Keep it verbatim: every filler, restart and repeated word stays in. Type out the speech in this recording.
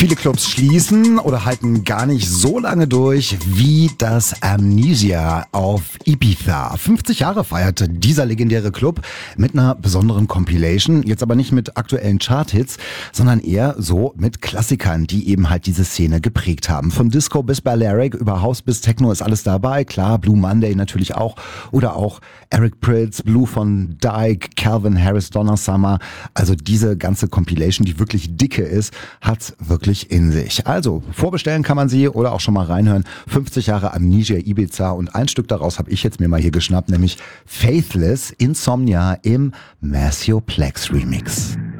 Viele Clubs schließen oder halten gar nicht so lange durch wie das Amnesia auf Ibiza. fünfzig Jahre feierte dieser legendäre Club mit einer besonderen Compilation. Jetzt aber nicht mit aktuellen Charthits, sondern eher so mit Klassikern, die eben halt diese Szene geprägt haben. Von Disco bis Balearic, über House bis Techno ist alles dabei. Klar, Blue Monday natürlich auch. Oder auch Eric Prydz, Blue von Dyke, Calvin Harris, Donna Summer. Also diese ganze Compilation, die wirklich dicke ist, hat's wirklich in sich. Also, vorbestellen kann man sie oder auch schon mal reinhören. fünfzig Jahre Amnesia Ibiza und ein Stück daraus habe ich jetzt mir mal hier geschnappt, nämlich Faithless Insomnia im Maceo Plex Remix.